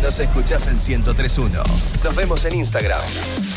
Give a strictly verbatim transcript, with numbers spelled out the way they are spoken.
nos escuchás en ciento tres punto uno. Nos vemos en Instagram.